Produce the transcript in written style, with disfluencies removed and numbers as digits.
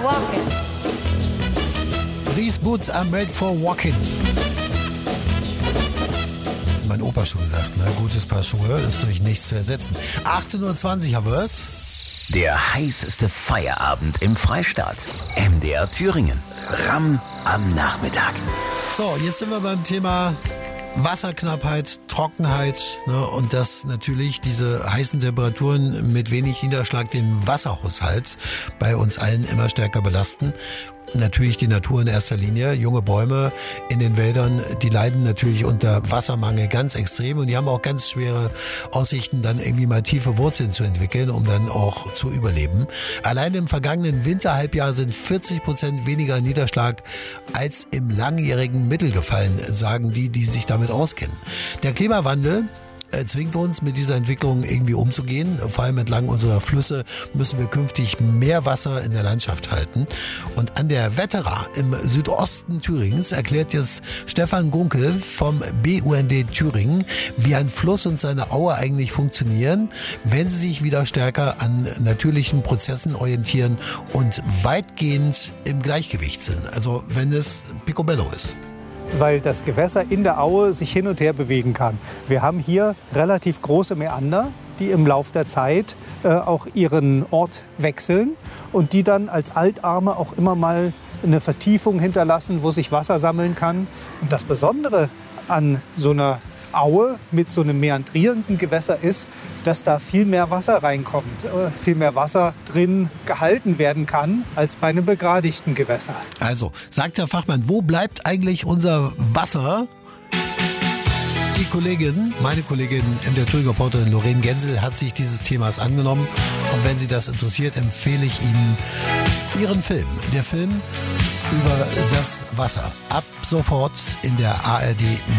walking. These boots are made for walking. Mein Opa schon gesagt, ne? Gutes Paar Schuhe ist durch nichts zu ersetzen. 18:20 Uhr haben wir es. Der heißeste Feierabend im Freistaat. MDR Thüringen. Ramm am Nachmittag. So, jetzt sind wir beim Thema Wasserknappheit, Trockenheit, ne, und dass natürlich diese heißen Temperaturen mit wenig Niederschlag den Wasserhaushalt bei uns allen immer stärker belasten. Natürlich die Natur in erster Linie. Junge Bäume in den Wäldern, die leiden natürlich unter Wassermangel ganz extrem und die haben auch ganz schwere Aussichten, dann irgendwie mal tiefe Wurzeln zu entwickeln, um dann auch zu überleben. Allein im vergangenen Winterhalbjahr sind 40% weniger Niederschlag als im langjährigen Mittel gefallen, sagen die sich damit auskennen. Der Klimawandel zwingt uns, mit dieser Entwicklung irgendwie umzugehen. Vor allem entlang unserer Flüsse müssen wir künftig mehr Wasser in der Landschaft halten. Und an der Wetterau im Südosten Thüringens erklärt jetzt Stefan Gunkel vom BUND Thüringen, wie ein Fluss und seine Aue eigentlich funktionieren, wenn sie sich wieder stärker an natürlichen Prozessen orientieren und weitgehend im Gleichgewicht sind. Also wenn es picobello ist. Weil das Gewässer in der Aue sich hin und her bewegen kann. Wir haben hier relativ große Mäander, die im Lauf der Zeit auch ihren Ort wechseln und die dann als Altarme auch immer mal eine Vertiefung hinterlassen, wo sich Wasser sammeln kann. Und das Besondere an so einer Aue mit so einem meandrierenden Gewässer ist, dass da viel mehr Wasser reinkommt, viel mehr Wasser drin gehalten werden kann als bei einem begradigten Gewässer. Also, sagt der Fachmann, wo bleibt eigentlich unser Wasser? Die Kollegin, meine Kollegin der Thüringer Reporterin Lorraine Gensel hat sich dieses Themas angenommen. Und wenn Sie das interessiert, empfehle ich Ihnen ihren Film. Der Film über das Wasser. Ab sofort in der ARD